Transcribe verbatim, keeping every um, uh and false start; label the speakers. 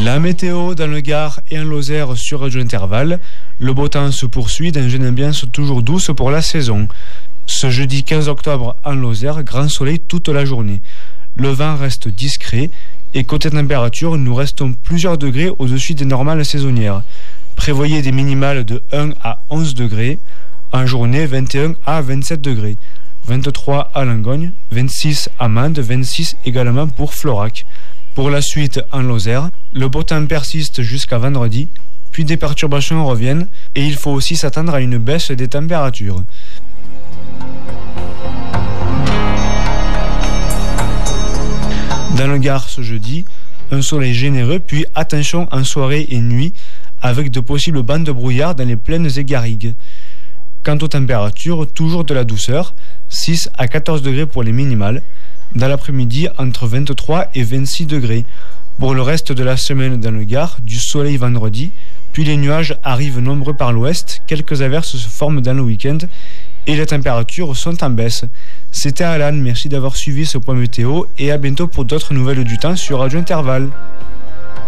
Speaker 1: La météo dans le Gard et en Lozère sur Radio Intervalle. Le beau temps se poursuit dans une ambiance toujours douce pour la saison. Ce jeudi quinze octobre en Lozère, grand soleil toute la journée. Le vent reste discret et côté température, nous restons plusieurs degrés au-dessus des normales saisonnières. Prévoyez des minimales de un à onze degrés. En journée, vingt et un à vingt-sept degrés. vingt-trois à Langogne, vingt-six à Mende, vingt-six également pour Florac. Pour la suite en Lozère, le beau temps persiste jusqu'à vendredi, puis des perturbations reviennent et il faut aussi s'attendre à une baisse des températures. Dans le Gard ce jeudi, un soleil généreux, puis attention en soirée et nuit, avec de possibles bandes de brouillard dans les plaines et garrigues. Quant aux températures, toujours de la douceur, six à quatorze degrés pour les minimales. Dans l'après-midi, entre vingt-trois et vingt-six degrés. Pour le reste de la semaine dans le Gard, du soleil vendredi, puis les nuages arrivent nombreux par l'ouest, quelques averses se forment dans le week-end et les températures sont en baisse. C'était Alan, merci d'avoir suivi ce point météo et à bientôt pour d'autres nouvelles du temps sur Radio Intervalle.